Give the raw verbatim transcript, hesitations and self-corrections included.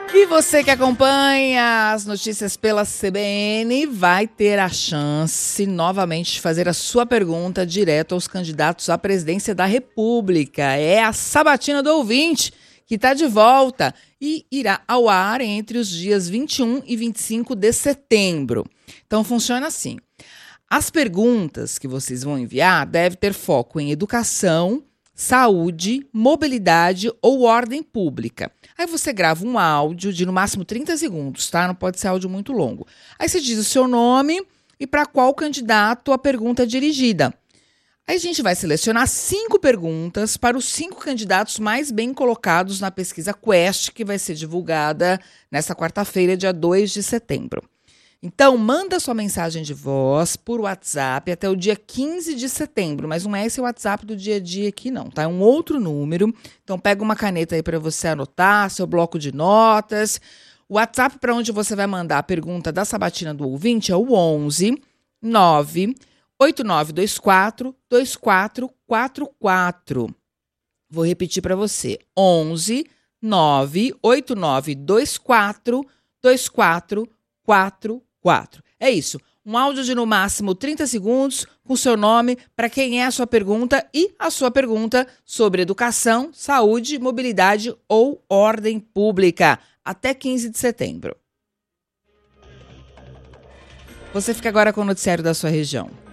E você que acompanha as notícias pela C B N vai ter a chance novamente de fazer a sua pergunta direto aos candidatos à presidência da República. É a Sabatina do Ouvinte que está de volta e irá ao ar entre os dias vinte e um e vinte e cinco de setembro. Então funciona assim. As perguntas que vocês vão enviar devem ter foco em educação, saúde, mobilidade ou ordem pública. Aí você grava um áudio de no máximo trinta segundos, tá? Não pode ser áudio muito longo. Aí você diz o seu nome e para qual candidato a pergunta é dirigida. Aí a gente vai selecionar cinco perguntas para os cinco candidatos mais bem colocados na pesquisa Quest, que vai ser divulgada nesta quarta-feira, dia dois de setembro. Então, manda sua mensagem de voz por WhatsApp até o dia quinze de setembro, mas não é esse WhatsApp do dia a dia aqui não, tá? É um outro número. Então, pega uma caneta aí para você anotar, seu bloco de notas. O WhatsApp para onde você vai mandar a pergunta da Sabatina do Ouvinte é o onze nove oito nove dois quatro dois quatro quatro quatro. Vou repetir para você. onze nove oito nove dois quatro dois quatro quatro quatro. É isso. Um áudio de no máximo trinta segundos com seu nome, para quem é a sua pergunta e a sua pergunta sobre educação, saúde, mobilidade ou ordem pública. Até quinze de setembro. Você fica agora com o noticiário da sua região.